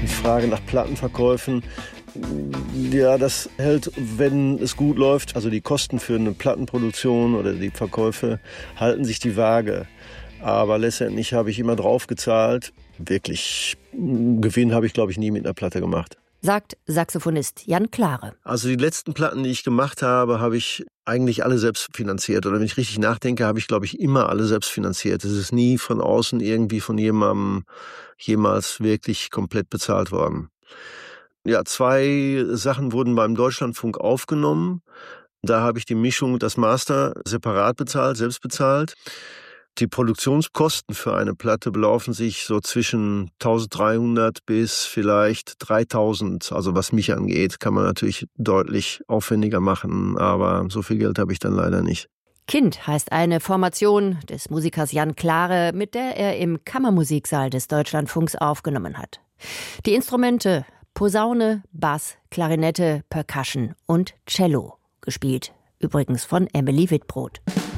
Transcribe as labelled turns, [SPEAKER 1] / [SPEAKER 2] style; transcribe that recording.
[SPEAKER 1] Die Frage nach Plattenverkäufen, ja, das hält, wenn es gut läuft. Also die Kosten für eine Plattenproduktion oder die Verkäufe halten sich die Waage. Aber letztendlich habe ich immer drauf gezahlt. Wirklich Gewinn habe ich, glaube ich, nie mit einer Platte gemacht.
[SPEAKER 2] Sagt Saxophonist Jan Klare.
[SPEAKER 1] Also die letzten Platten, die ich gemacht habe, habe ich eigentlich alle selbst finanziert. Oder wenn ich richtig nachdenke, habe ich, glaube ich, immer alle selbst finanziert. Es ist nie von außen irgendwie von jemandem jemals wirklich komplett bezahlt worden. Ja, 2 Sachen wurden beim Deutschlandfunk aufgenommen. Da habe ich die Mischung, das Master separat bezahlt, selbst bezahlt. Die Produktionskosten für eine Platte belaufen sich so zwischen 1.300 bis vielleicht 3.000. Also was mich angeht, kann man natürlich deutlich aufwendiger machen, aber so viel Geld habe ich dann leider nicht.
[SPEAKER 2] Kind heißt eine Formation des Musikers Jan Klare, mit der er im Kammermusiksaal des Deutschlandfunks aufgenommen hat. Die Instrumente Posaune, Bass, Klarinette, Percussion und Cello, gespielt übrigens von Emily Wittbrod.